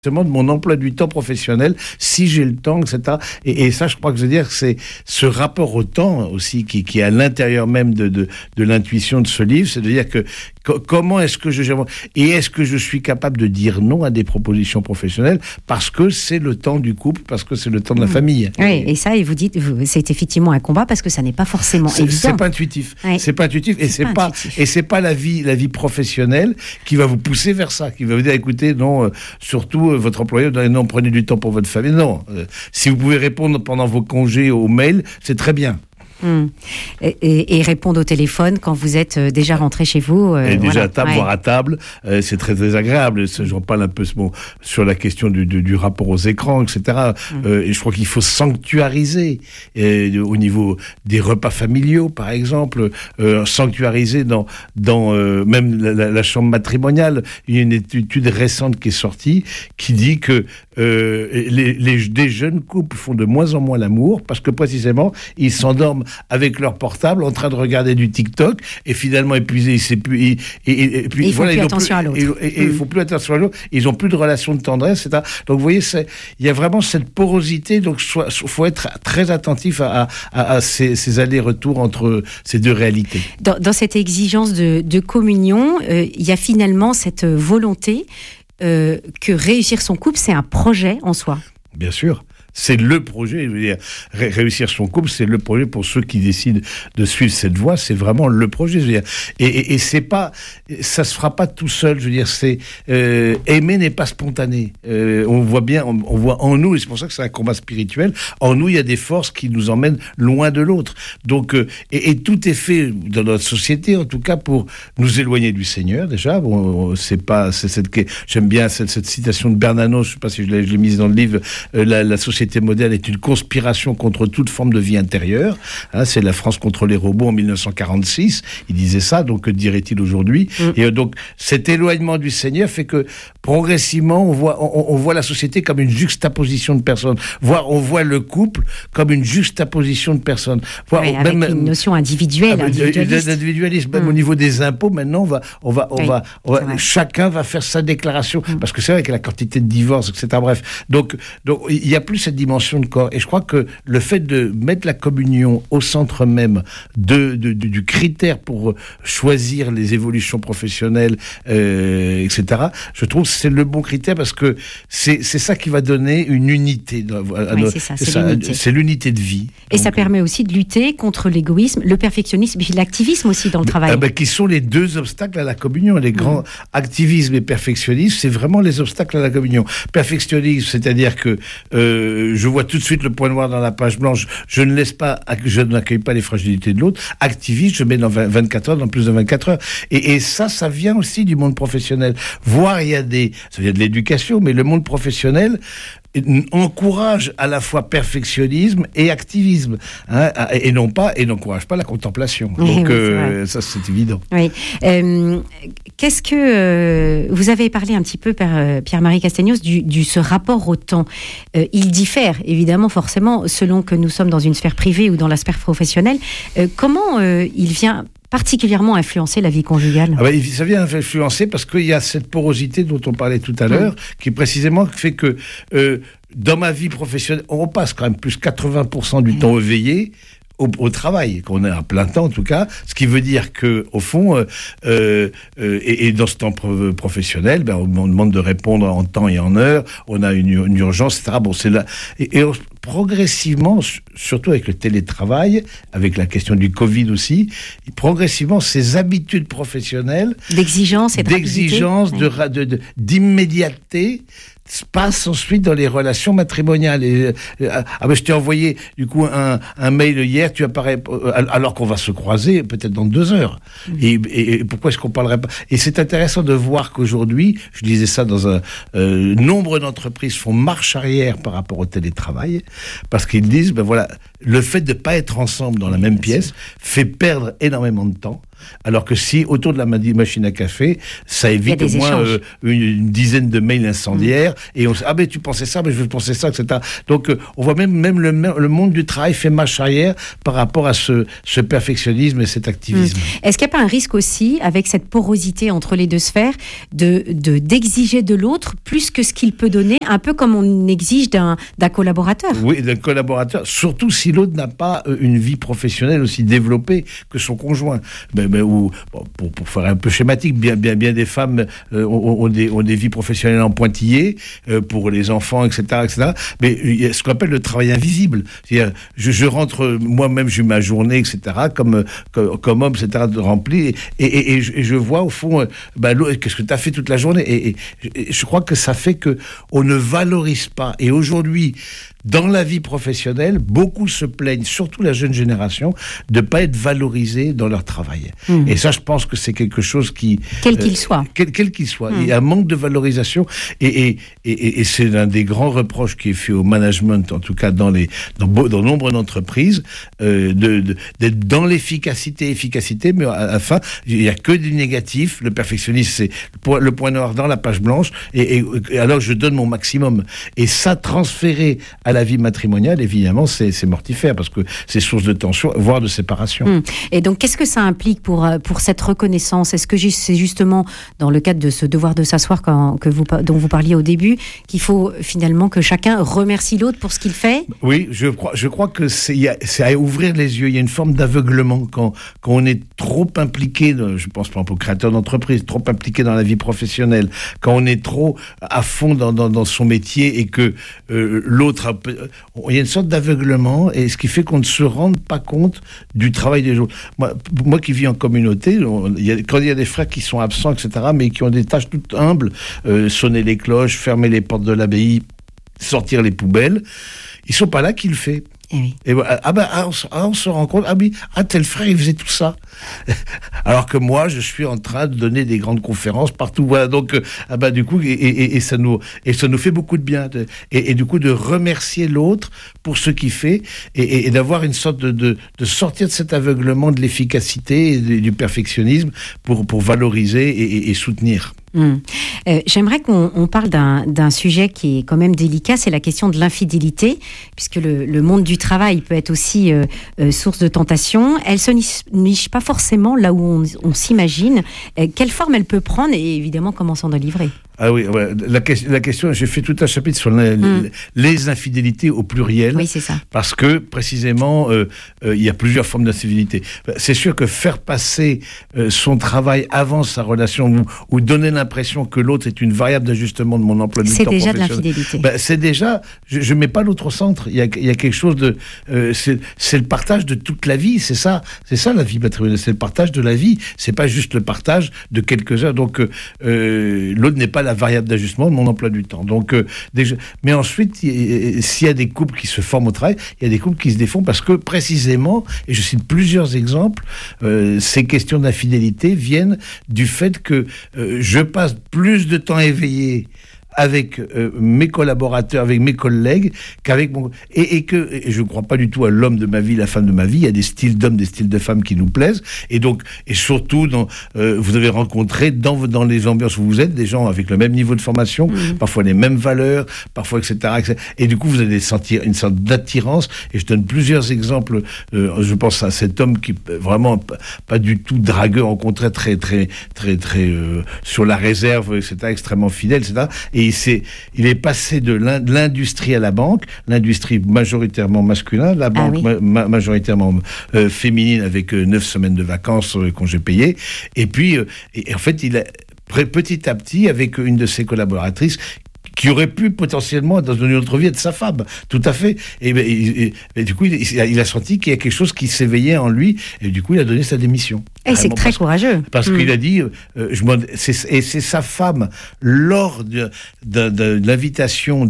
de mon emploi du temps professionnel, si j'ai le temps, etc. Et ça, je crois que je veux dire que c'est ce rapport au temps aussi qui est à l'intérieur même de l'intuition de ce livre, c'est de dire que comment est-ce que je gère et est-ce que je suis capable de dire non à des propositions professionnelles parce que c'est le temps du couple, parce que c'est le temps de la famille. Oui, et ça, et vous dites, c'est effectivement un combat parce que ça n'est pas forcément évident. C'est pas intuitif. Oui. C'est pas intuitif et c'est pas la vie professionnelle qui va vous pousser vers ça, qui va vous dire écoutez, non, surtout votre employeur, non, prenez du temps pour votre famille. Non, si vous pouvez répondre pendant vos congés aux mails, c'est très bien. Et répondre au téléphone quand vous êtes déjà rentré chez vous. Et déjà à table, voire à table, c'est très désagréable. J'en parle un peu sur la question du rapport aux écrans, etc. Et je crois qu'il faut sanctuariser au niveau des repas familiaux, par exemple, sanctuariser dans même la chambre matrimoniale. Il y a une étude récente qui est sortie qui dit que des jeunes couples font de moins en moins l'amour parce que précisément ils s'endorment avec leur portable en train de regarder du TikTok et finalement épuisés, puis ils font plus attention à l'autre. Et ils font plus attention à l'autre. Ils ont plus de relation de tendresse, etc. Donc vous voyez, il y a vraiment cette porosité. Donc faut être très attentif à ces allers-retours entre ces deux réalités. Dans cette exigence de communion, il y a finalement cette volonté que réussir son couple, c'est un projet en soi. Bien sûr. C'est le projet, je veux dire, réussir son couple, c'est le projet pour ceux qui décident de suivre cette voie, c'est vraiment le projet, je veux dire. Et c'est pas, ça se fera pas tout seul, je veux dire, c'est, aimer n'est pas spontané. On voit bien, on voit en nous, et c'est pour ça que c'est un combat spirituel, en nous, il y a des forces qui nous emmènent loin de l'autre. Donc, et tout est fait dans notre société, en tout cas, pour nous éloigner du Seigneur, déjà. Bon, j'aime bien cette citation de Bernanos, je sais pas si je l'ai mise dans le livre, la société moderne est une conspiration contre toute forme de vie intérieure. C'est la France contre les robots en 1946. Il disait ça, donc que dirait-il aujourd'hui ? Et donc, cet éloignement du Seigneur fait que progressivement, on voit la société comme une juxtaposition de personnes. On voit le couple comme une juxtaposition de personnes. Avec une notion individuelle. Individualisme. Même au niveau des impôts, maintenant, chacun va faire sa déclaration. Parce que c'est vrai que la quantité de divorces, etc. Bref. Donc, il n'y a plus cette dimension de corps. Et je crois que le fait de mettre la communion au centre même du critère pour choisir les évolutions professionnelles, etc., je trouve que c'est le bon critère parce que c'est ça qui va donner une unité. C'est l'unité de vie. Et donc, ça permet aussi de lutter contre l'égoïsme, le perfectionnisme et l'activisme aussi dans le travail. Qui sont les deux obstacles à la communion. Les grands activisme et perfectionnisme, c'est vraiment les obstacles à la communion. Perfectionnisme, c'est-à-dire que je vois tout de suite le point noir dans la page blanche, je n'accueille pas les fragilités de l'autre. Activiste, je mets dans 24 heures, dans plus de 24 heures. Et ça vient aussi du monde professionnel. Ça vient de l'éducation, mais le monde professionnel encourage à la fois perfectionnisme et activisme, et n'encourage pas la contemplation. Donc ça c'est évident. Oui. Qu'est-ce que vous avez parlé un petit peu, Pierre-Marie Castegnos, ce rapport au temps. Il diffère évidemment forcément selon que nous sommes dans une sphère privée ou dans la sphère professionnelle. Comment il vient particulièrement influencer la vie conjugale? Ça vient influencer parce qu'il y a cette porosité dont on parlait tout à l'heure, qui précisément fait que dans ma vie professionnelle, on passe quand même plus 80% du temps éveillé au travail, qu'on est à plein temps en tout cas, ce qui veut dire que au fond, et dans ce temps professionnel, on demande de répondre en temps et en heure, on a une urgence, etc. Bon, c'est là. Et progressivement, surtout avec le télétravail, avec la question du Covid aussi, progressivement, ces habitudes professionnelles d'exigence et d'immédiateté se passe ensuite dans les relations matrimoniales. Je t'ai envoyé du coup un mail hier, tu apparais alors qu'on va se croiser peut-être dans 2 heures. Et pourquoi est-ce qu'on parlerait pas? Et c'est intéressant de voir qu'aujourd'hui, je disais ça dans un nombre d'entreprises font marche arrière par rapport au télétravail, parce qu'ils disent le fait de pas être ensemble dans la même pièce fait perdre énormément de temps. Alors que si, autour de la machine à café, ça évite au moins une dizaine de mails incendiaires, et on se dit, ah ben tu pensais ça, mais je pensais ça, etc. Donc on voit même le monde du travail fait marche arrière par rapport à ce perfectionnisme et cet activisme. Est-ce qu'il n'y a pas un risque aussi, avec cette porosité entre les deux sphères, d'exiger de l'autre plus que ce qu'il peut donner, un peu comme on exige d'un collaborateur? Oui, d'un collaborateur, surtout si l'autre n'a pas une vie professionnelle aussi développée que son conjoint. Pour faire un peu schématique, bien des femmes ont des vies professionnelles en pointillés pour les enfants, etc., etc. Mais il y a ce qu'on appelle le travail invisible. C'est-à-dire, je rentre, moi-même, j'ai ma journée, etc., comme homme, etc., de rempli, et je vois, au fond, qu'est-ce que tu as fait toute la journée, et je crois que ça fait que on ne valorise pas. Et aujourd'hui, dans la vie professionnelle, beaucoup se plaignent, surtout la jeune génération, de ne pas être valorisés dans leur travail. Et ça, je pense que c'est quelque chose qui... Quel qu'il soit. Quel qu'il soit. Il y a un manque de valorisation. Et c'est l'un des grands reproches qui est fait au management, en tout cas dans nombre d'entreprises, d'être dans l'efficacité, mais à la fin, il n'y a que du négatif. Le perfectionnisme, c'est le point noir dans la page blanche. Et alors, je donne mon maximum. Et ça, transféré à la vie matrimoniale, évidemment, c'est mortifère, parce que c'est source de tension, voire de séparation. Et donc, qu'est-ce que ça implique pour cette reconnaissance? Est-ce que c'est justement dans le cadre de ce devoir de s'asseoir dont vous parliez au début, qu'il faut finalement que chacun remercie l'autre pour ce qu'il fait? Oui, je crois que c'est à ouvrir les yeux. Il y a une forme d'aveuglement quand on est trop impliqué, je pense par exemple aux créateurs d'entreprise, trop impliqué dans la vie professionnelle, quand on est trop à fond dans son métier et que l'autre il y a une sorte d'aveuglement, et ce qui fait qu'on ne se rende pas compte du travail des autres. Moi qui vis en communauté, quand il y a des frères qui sont absents, etc., mais qui ont des tâches toutes humbles, sonner les cloches, fermer les portes de l'abbaye, sortir les poubelles, ils sont pas là qui le fait. Et on se rend compte, tel frère, il faisait tout ça. Alors que moi, je suis en train de donner des grandes conférences partout. Voilà, donc, du coup, et ça nous fait beaucoup de bien. Et du coup, de remercier l'autre pour ce qu'il fait, et d'avoir une sorte de sortir de cet aveuglement de l'efficacité et du perfectionnisme pour valoriser et soutenir. J'aimerais qu'on parle d'un sujet qui est quand même délicat, c'est la question de l'infidélité, puisque le monde du travail peut être aussi source de tentation. Elle se niche pas forcément là où on s'imagine. Quelle forme elle peut prendre, et évidemment comment s'en délivrer? Ah oui, ouais. La question, j'ai fait tout un chapitre sur les infidélités au pluriel. Oui, c'est ça. Parce que, précisément, il y a plusieurs formes d'infidélité. C'est sûr que faire passer son travail avant sa relation, ou donner l'impression que l'autre est une variable d'ajustement de mon emploi du temps professionnel, c'est déjà de l'infidélité. C'est déjà, je mets pas l'autre au centre. Il y a quelque chose de... c'est le partage de toute la vie, c'est ça la vie matrimoniale, c'est le partage de la vie. C'est pas juste le partage de quelques heures. Donc, l'autre n'est pas la variable d'ajustement de mon emploi du temps. Donc, déjà, mais ensuite, s'il y a des couples qui se forment au travail, il y a des couples qui se défont parce que, précisément, et je cite plusieurs exemples, ces questions d'infidélité viennent du fait que je passe plus de temps éveillé avec mes collaborateurs, avec mes collègues, qu'avec mon... Et je ne crois pas du tout à l'homme de ma vie, la femme de ma vie. Il y a des styles d'hommes, des styles de femmes qui nous plaisent. Et surtout, vous avez rencontré dans les ambiances où vous êtes, des gens avec le même niveau de formation, parfois les mêmes valeurs, parfois, etc., etc. Et du coup, vous allez sentir une sorte d'attirance. Et je donne plusieurs exemples. Je pense à cet homme qui, vraiment, pas du tout dragueur, au contraire, très, très, très, très, sur la réserve, etc., extrêmement fidèle, etc. Et il est passé de l'industrie à la banque, l'industrie majoritairement masculin, la banque majoritairement féminine, avec 9 semaines de vacances, congés payés. Et puis, en fait, il a petit à petit, avec une de ses collaboratrices, qui aurait pu potentiellement, dans une autre vie, être sa femme. Tout à fait. Et du coup, il a senti qu'il y a quelque chose qui s'éveillait en lui, et du coup, il a donné sa démission. Et c'est très courageux. Parce qu'il a dit, c'est sa femme, lors de l'invitation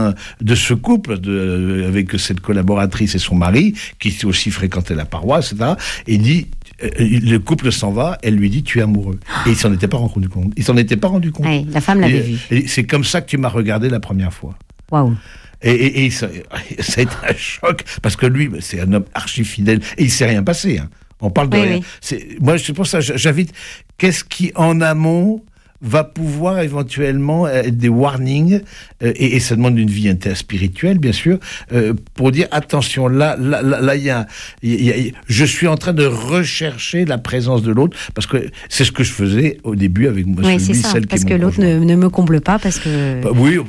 de ce couple, avec cette collaboratrice et son mari, qui aussi fréquentait la paroisse, etc., et dit, le couple s'en va, elle lui dit, tu es amoureux. Et il s'en était pas rendu compte. Oui, la femme l'avait vu. Et c'est comme ça que tu m'as regardé la première fois. Waouh. Et ça a été un choc, parce que lui, c'est un homme archi fidèle, et il s'est rien passé, hein. On parle de rien. Moi, c'est pour ça, j'invite, qu'est-ce qui, en amont, va pouvoir éventuellement être des warnings, et ça demande une vie interspirituelle, bien sûr, pour dire, attention, là, je suis en train de rechercher la présence de l'autre, parce que c'est ce que je faisais au début avec moi. Oui, c'est ça, parce que l'autre ne me comble pas, parce que...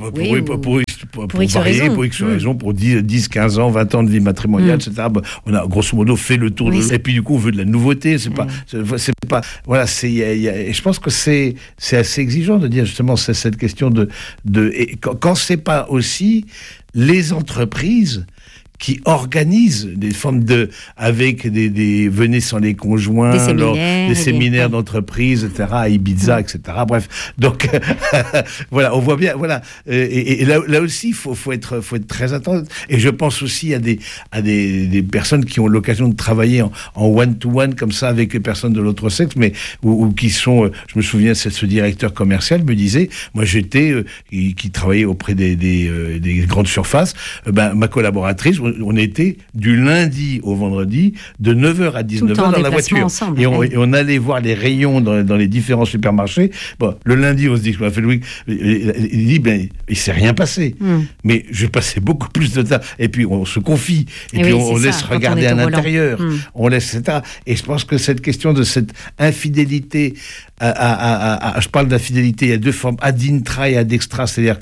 Pour X raisons, pour 10, 15 ans, 20 ans de vie matrimoniale, etc. On a, grosso modo, fait le tour et puis, du coup, on veut de la nouveauté, c'est pas, voilà, je pense que c'est assez exigeant de dire, justement, c'est cette question et quand c'est pas aussi les entreprises qui organisent des formes avec des venez sans les conjoints, des séminaires d'entreprise, etc., à Ibiza, etc. Bref, donc voilà, on voit bien, voilà, et là aussi, faut être très attentif. Et je pense aussi à des personnes qui ont l'occasion de travailler en one-to-one comme ça avec les personnes de l'autre sexe, mais ou qui sont, je me souviens, ce directeur commercial me disait, moi j'étais qui travaillait auprès des grandes surfaces, ma collaboratrice, on était du lundi au vendredi de 9h à 19h dans la voiture. Ensemble, et on allait voir les rayons dans les différents supermarchés. Bon, le lundi, on se dit, il dit, il s'est rien passé. Mais je passais beaucoup plus de temps. Et puis, on se confie. Et puis, on laisse regarder à l'intérieur. On laisse, etc. Et je pense que cette question de cette infidélité, je parle d'infidélité, il y a deux formes, ad intra et ad extra. C'est-à-dire,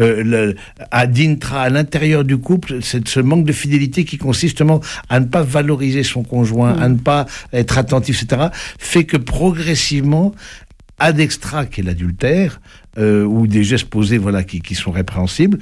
ad intra, à l'intérieur du couple, c'est ce manque de fidélité qui consiste justement à ne pas valoriser son conjoint, à ne pas être attentif, etc., fait que progressivement, ad extra, qui est l'adultère, ou des gestes posés, voilà, qui sont répréhensibles,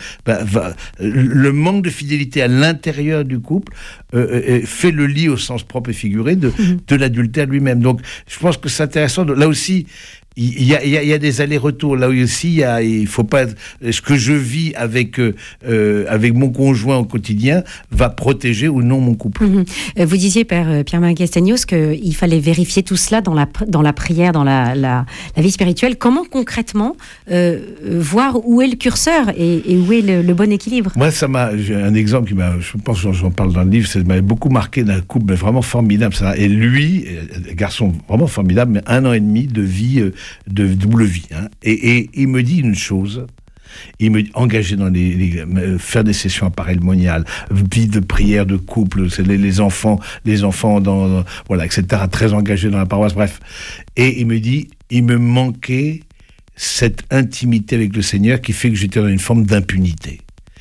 le manque de fidélité à l'intérieur du couple fait le lit au sens propre et figuré de l'adultère lui-même. Donc, je pense que c'est intéressant. Là aussi, il y a des allers-retours. Là aussi, il faut pas. Ce que je vis avec mon conjoint au quotidien va protéger ou non mon couple. Vous disiez, Père Pierre-Marie Castagnos, qu'il fallait vérifier tout cela dans la prière, dans la vie spirituelle. Comment concrètement voir où est le curseur et où est le bon équilibre? Moi, j'ai un exemple qui je pense que j'en parle dans le livre, ça m'avait beaucoup marqué, d'un couple vraiment formidable. Ça. Et lui, garçon vraiment formidable, mais 1 an et demi de vie. De double vie. Et il me dit une chose, il me dit engager dans faire des sessions paralmoniales, vie de prière de couple, c'est les enfants voilà, etc., très engagés dans la paroisse, bref. Et il me dit, il me manquait cette intimité avec le Seigneur qui fait que j'étais dans une forme d'impunité.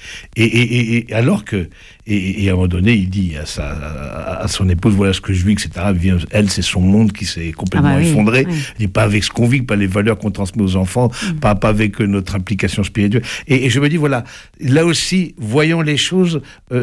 Et alors que, et à un moment donné, il dit à son épouse, voilà ce que je vis, etc. Elle, c'est son monde qui s'est complètement effondré. Oui. Et pas avec ce qu'on vit, pas les valeurs qu'on transmet aux enfants, pas avec notre implication spirituelle. Et je me dis, voilà, là aussi, voyons les choses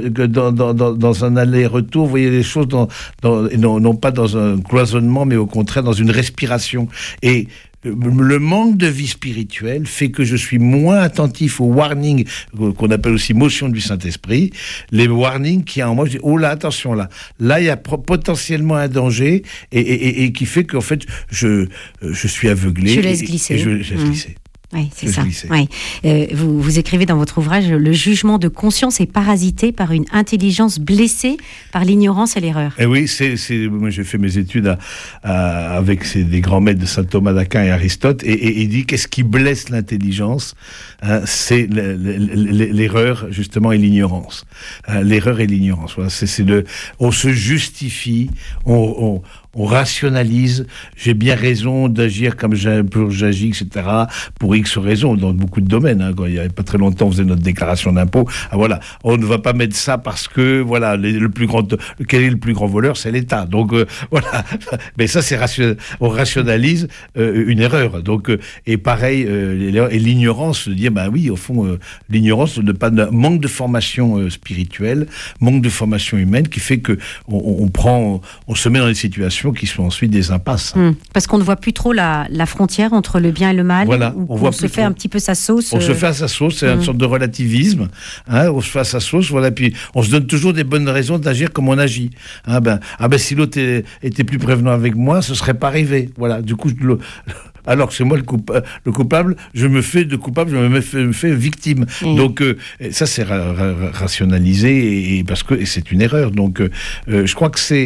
dans un aller-retour, voyez les choses non pas dans un cloisonnement, mais au contraire dans une respiration. Et le manque de vie spirituelle fait que je suis moins attentif aux warnings qu'on appelle aussi motion du Saint-Esprit, les warnings qui en moi, je dis, oh là, attention là il y a potentiellement un danger et qui fait qu'en fait je suis aveuglé. Je laisse glisser. Et je laisse glisser. Oui, c'est ça. Oui. Vous écrivez dans votre ouvrage, le jugement de conscience est parasité par une intelligence blessée par l'ignorance et l'erreur. Et oui, moi j'ai fait mes études avec des grands maîtres de saint Thomas d'Aquin et Aristote, et il dit qu'est-ce qui blesse l'intelligence, c'est l'erreur justement et l'ignorance. L'erreur et l'ignorance. Voilà, on se justifie, on rationalise, j'ai bien raison d'agir comme j'agis, etc., pour X raisons, dans beaucoup de domaines. Quand il n'y avait pas très longtemps, on faisait notre déclaration d'impôt. Voilà, on ne va pas mettre ça parce que, voilà, quel est le plus grand voleur? C'est l'État. Donc, voilà. Mais ça, on rationalise une erreur. Donc, et pareil, et l'ignorance, de dire, oui, au fond, l'ignorance, manque de formation spirituelle, manque de formation humaine, qui fait que on se met dans des situations qui sont ensuite des impasses. Parce qu'on ne voit plus trop la frontière entre le bien et le mal. Voilà, on se fait un petit peu sa sauce. On se fait à sa sauce, c'est une sorte de relativisme. On se fait à sa sauce, voilà. Puis on se donne toujours des bonnes raisons d'agir comme on agit. Si l'autre était plus prévenant avec moi, ce serait pas arrivé. Voilà. Du coup, alors que c'est moi le coupable, je me fais victime. Donc ça, c'est rationalisé et parce que c'est une erreur. Donc je crois que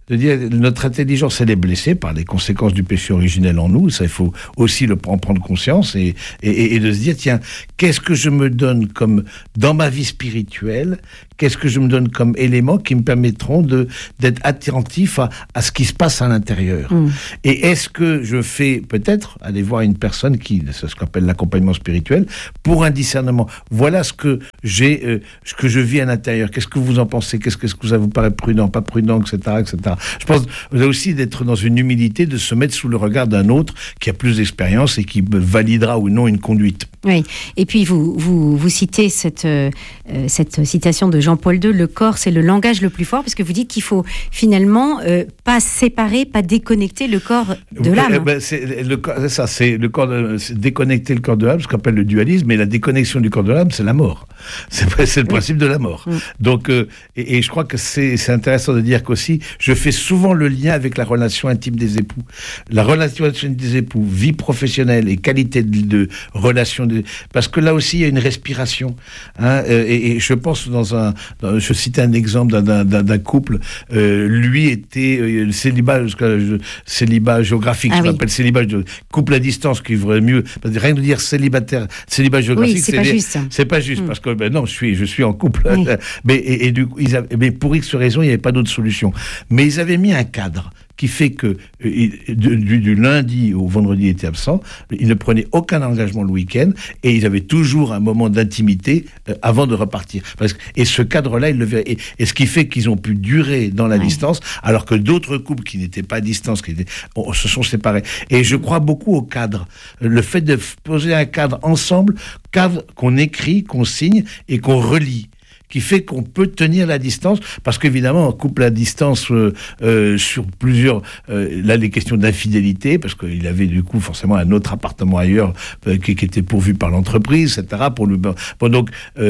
de dire notre intelligence, elle est blessée par les conséquences du péché originel en nous. Ça, il faut aussi en prendre conscience et de se dire, tiens, qu'est-ce que je me donne comme, dans ma vie spirituelle, qu'est-ce que je me donne comme éléments qui me permettront d'être attentif à ce qui se passe à l'intérieur. Et est-ce que je fais peut-être aller voir une personne c'est ce qu'on appelle l'accompagnement spirituel, pour un discernement. Voilà ce que j'ai, ce que je vis à l'intérieur. Qu'est-ce que vous en pensez? Qu'est-ce que ça vous paraît prudent, pas prudent, etc., etc. Je pense aussi d'être dans une humilité, de se mettre sous le regard d'un autre qui a plus d'expérience et qui validera ou non une conduite. Oui. Et puis vous citez cette citation de Jean-Paul II, le corps c'est le langage le plus fort, parce que vous dites qu'il faut finalement pas séparer, pas déconnecter le corps de l'âme. C'est le corps, c'est déconnecter le corps de l'âme, ce qu'on appelle le dualisme, mais la déconnexion du corps de l'âme, c'est la mort. C'est le principe de la mort. Donc, et je crois que c'est intéressant de dire qu'aussi, je fais souvent le lien avec la relation intime des époux. La relation intime des époux, vie professionnelle et qualité de relation, parce que là aussi, il y a une respiration. Hein, et je pense je citais un exemple d'un couple, lui était célibat géographique, je l'appelle célibat, couple à distance, qui vaudrait mieux, rien de dire célibat géographique, c'est pas juste. C'est pas juste, parce que non, je suis en couple. Oui. Mais du coup, mais pour X raisons, il n'y avait pas d'autre solution. Mais ils avaient mis un cadre qui fait que du lundi au vendredi, il était absent, il ne prenait aucun engagement le week-end, et ils avaient toujours un moment d'intimité avant de repartir. Et ce cadre-là, ils le verraient. Et ce qui fait qu'ils ont pu durer dans la distance, alors que d'autres couples qui n'étaient pas à distance, se sont séparés. Et je crois beaucoup au cadre. Le fait de poser un cadre ensemble, cadre qu'on écrit, qu'on signe et qu'on relie, qui fait qu'on peut tenir la distance, parce qu'évidemment, un couple à distance sur plusieurs... là, les questions d'infidélité, parce qu'il avait du coup forcément un autre appartement ailleurs qui était pourvu par l'entreprise, etc. Donc,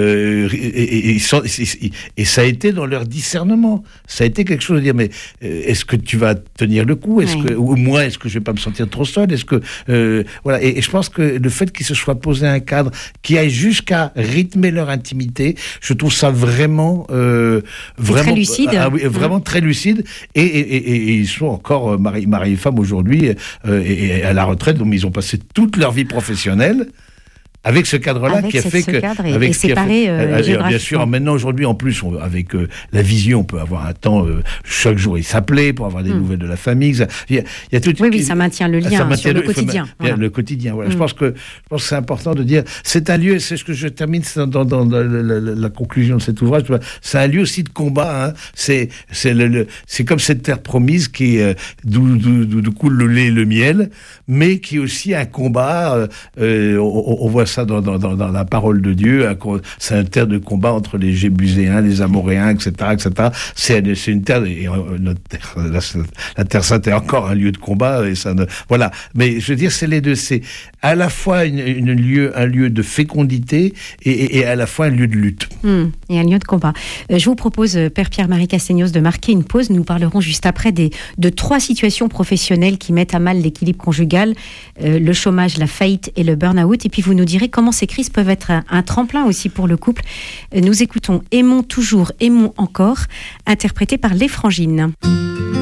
et ça a été dans leur discernement. Ça a été quelque chose de dire, mais est-ce que tu vas tenir le coup? Ou moi, est-ce que je vais pas me sentir trop seul? Est-ce que... voilà. Et je pense que le fait qu'ils se soient posé un cadre qui aille jusqu'à rythmer leur intimité, je trouve ça vraiment très lucide. Vraiment très lucide, et ils sont encore mari et femme aujourd'hui, et à la retraite, donc ils ont passé toute leur vie professionnelle avec ce cadre-là, qui a fait que... Et séparé géographiquement. Bien sûr, maintenant, aujourd'hui, en plus, avec la vision, on peut avoir un temps, chaque jour, il s'appelait pour avoir des nouvelles de la famille. Il y a tout... Oui, ça maintient le lien sur le quotidien. Le quotidien, voilà. Je pense que c'est important de dire, c'est un lieu, c'est ce que je termine dans la conclusion de cet ouvrage, c'est un lieu aussi de combat, hein. C'est comme cette terre promise d'où coule le lait et le miel, mais qui est aussi un combat, on voit ça dans la parole de Dieu, c'est une terre de combat entre les Jébuséens, les Amoréens, etc., etc. C'est une terre, et notre terre, la Terre Sainte est encore un lieu de combat, et ça voilà. Mais je veux dire, c'est les deux, c'est à la fois un lieu de fécondité et à la fois un lieu de lutte. Et un lieu de combat. Je vous propose, Père Pierre-Marie Castegnos, de marquer une pause. Nous parlerons juste après de 3 situations professionnelles qui mettent à mal l'équilibre conjugal, le chômage, la faillite et le burn-out. Et puis vous nous direz comment ces crises peuvent être un tremplin aussi pour le couple. Nous écoutons Aimons toujours, aimons encore, interprété par Les Frangines.